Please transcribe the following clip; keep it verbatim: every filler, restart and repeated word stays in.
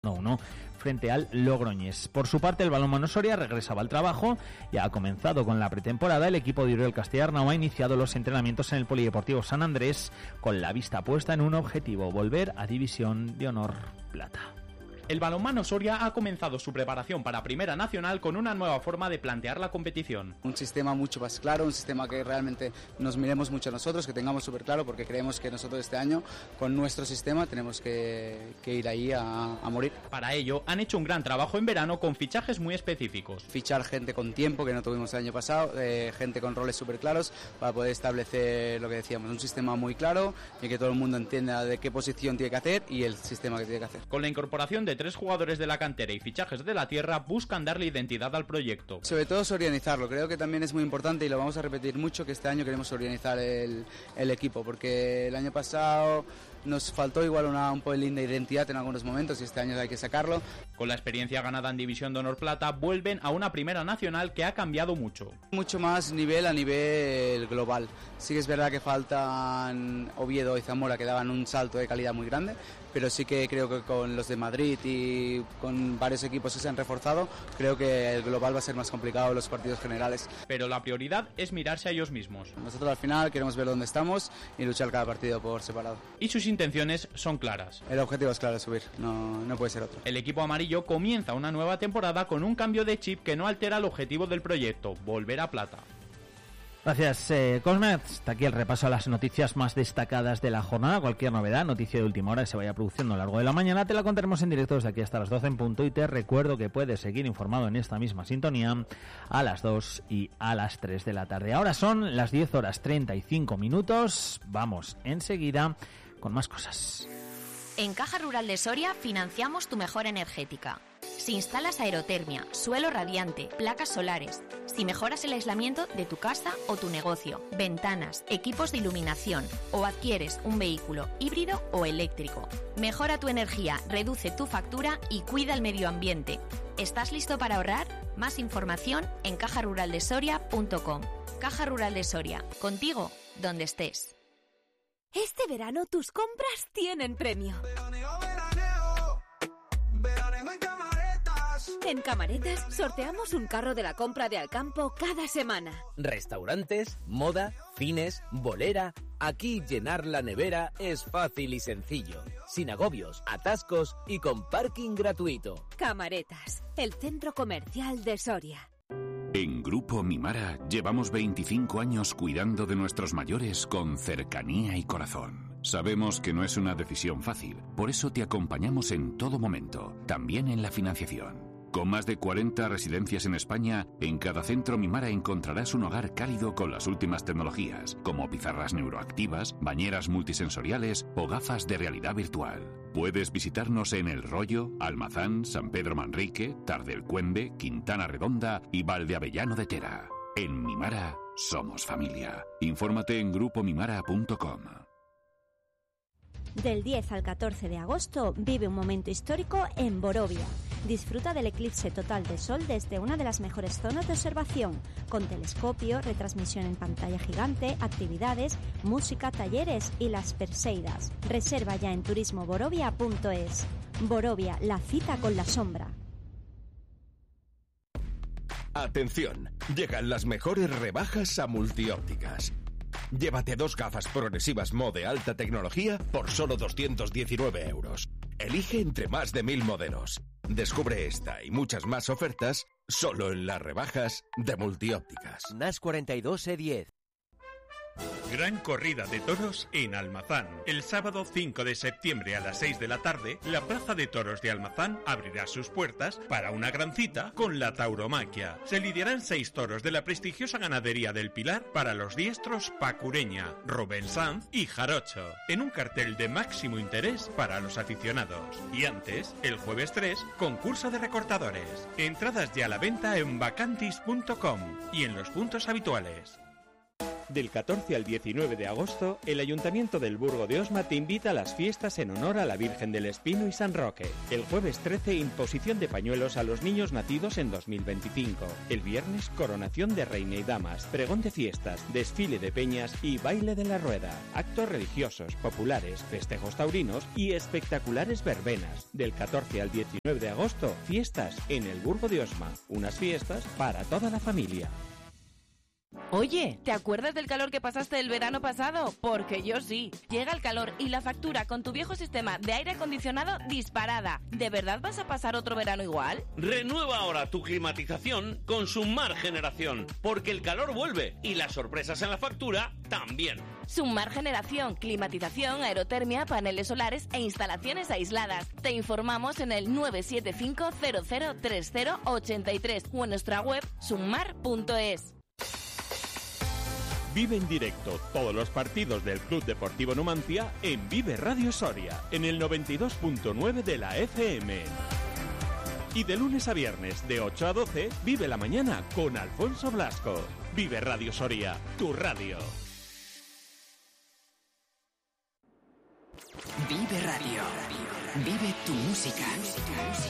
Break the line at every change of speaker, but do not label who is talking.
uno frente al Logroñés. Por su parte, el balonmano Soria regresaba al trabajo y ha comenzado con la pretemporada. El equipo de Uriel Castellarnau ha iniciado los entrenamientos en el Polideportivo San Andrés con la vista puesta en un objetivo: volver a División de Honor Plata.
El balonmano Soria ha comenzado su preparación para Primera Nacional con una nueva forma de plantear la competición.
Un sistema mucho más claro, un sistema que realmente nos miremos mucho a nosotros, que tengamos súper claro, porque creemos que nosotros este año, con nuestro sistema, tenemos que, que ir ahí a, a morir.
Para ello, han hecho un gran trabajo en verano con fichajes muy específicos.
Fichar gente con tiempo, que no tuvimos el año pasado, eh, gente con roles súper claros, para poder establecer lo que decíamos, un sistema muy claro y que todo el mundo entienda de qué posición tiene que hacer y el sistema que tiene que hacer.
Con la incorporación de tres jugadores de la cantera y fichajes de la tierra, buscan darle identidad al proyecto.
Sobre todo organizarlo, creo que también es muy importante y lo vamos a repetir mucho, que este año queremos organizar el, el equipo, porque el año pasado nos faltó igual una un pelín de identidad en algunos momentos y este año hay que sacarlo.
Con la experiencia ganada en División de Honor Plata, vuelven a una Primera Nacional que ha cambiado mucho.
Mucho más nivel a nivel global. Sí que es verdad que faltan Oviedo y Zamora, que daban un salto de calidad muy grande, pero sí que creo que con los de Madrid y con varios equipos que se han reforzado, creo que el global va a ser más complicado los partidos generales.
Pero la prioridad es mirarse a ellos mismos.
Nosotros al final queremos ver dónde estamos y luchar cada partido por separado.
Y sus intenciones son claras.
El objetivo es claro, subir, no, no puede ser otro.
El equipo amarillo comienza una nueva temporada con un cambio de chip que no altera el objetivo del proyecto: volver a plata.
Gracias, eh, Cosme. Hasta aquí el repaso a las noticias más destacadas de la jornada. Cualquier novedad, noticia de última hora que se vaya produciendo a lo largo de la mañana, te la contaremos en directo desde aquí hasta las doce en punto, y te recuerdo que puedes seguir informado en esta misma sintonía a las dos y a las tres de la tarde. Ahora son las diez horas treinta y cinco minutos. Vamos enseguida con más cosas.
En Caja Rural de Soria financiamos tu mejora energética. Si instalas aerotermia, suelo radiante, placas solares, si mejoras el aislamiento de tu casa o tu negocio, ventanas, equipos de iluminación o adquieres un vehículo híbrido o eléctrico. Mejora tu energía, reduce tu factura y cuida el medio ambiente. ¿Estás listo para ahorrar? Más información en caja rural de soria punto com. Caja Rural de Soria, contigo donde estés.
Este verano tus compras tienen premio. En Camaretas sorteamos un carro de la compra de Alcampo cada semana.
Restaurantes, moda, cines, bolera. Aquí llenar la nevera es fácil y sencillo, sin agobios, atascos y con parking gratuito.
Camaretas, el centro comercial de Soria.
En Grupo Mimara llevamos veinticinco años cuidando de nuestros mayores con cercanía y corazón. Sabemos que no es una decisión fácil, por eso te acompañamos en todo momento, también en la financiación. Con más de cuarenta residencias en España, en cada centro Mimara encontrarás un hogar cálido con las últimas tecnologías, como pizarras neuroactivas, bañeras multisensoriales o gafas de realidad virtual. Puedes visitarnos en El Rollo, Almazán, San Pedro Manrique, Tardelcuende, Quintana Redonda y Valdeavellano de Tera. En Mimara somos familia. Infórmate en grupo mimara punto com.
Del diez al catorce de agosto vive un momento histórico en Borovia. Disfruta del eclipse total de sol desde una de las mejores zonas de observación, con telescopio, retransmisión en pantalla gigante, actividades, música, talleres y las Perseidas. Reserva ya en turismo borovia punto es. Borovia, la cita con la sombra.
Atención, llegan las mejores rebajas a Multiópticas. Llévate dos gafas progresivas Mo de alta tecnología por solo doscientos diecinueve euros. Elige entre más de mil modelos. Descubre esta y muchas más ofertas solo en las rebajas de Multiópticas.
N A S cuarenta y dos E diez.
Gran corrida de toros en Almazán. El sábado cinco de septiembre a las seis de la tarde, la Plaza de Toros de Almazán abrirá sus puertas para una gran cita con la tauromaquia. Se lidiarán seis toros de la prestigiosa ganadería del Pilar para los diestros Pacureña, Rubén Sanz y Jarocho, en un cartel de máximo interés para los aficionados. Y antes, el jueves tres, concurso de recortadores. Entradas ya a la venta en vacantis punto com y en los puntos habituales.
Del catorce al diecinueve de agosto, el Ayuntamiento del Burgo de Osma te invita a las fiestas en honor a la Virgen del Espino y San Roque. El jueves trece, imposición de pañuelos a los niños nacidos en dos mil veinticinco. El viernes, coronación de reina y damas, pregón de fiestas, desfile de peñas y baile de la rueda. Actos religiosos, populares, festejos taurinos y espectaculares verbenas. Del catorce al diecinueve de agosto, fiestas en el Burgo de Osma. Unas fiestas para toda la familia.
Oye, ¿te acuerdas del calor que pasaste el verano pasado? Porque yo sí. Llega el calor y la factura con tu viejo sistema de aire acondicionado disparada. ¿De verdad vas a pasar otro verano igual?
Renueva ahora tu climatización con Summar Generación, porque el calor vuelve y las sorpresas en la factura también.
Summar Generación, climatización, aerotermia, paneles solares e instalaciones aisladas. Te informamos en el nueve siete cinco cero cero tres cero ocho tres o en nuestra web summar punto es.
Vive en directo todos los partidos del Club Deportivo Numancia en Vive Radio Soria, en el noventa y dos punto nueve de la F M. Y de lunes a viernes, de ocho a doce, vive la mañana con Alfonso Blasco. Vive Radio Soria, tu radio.
Vive Radio. Vive tu música.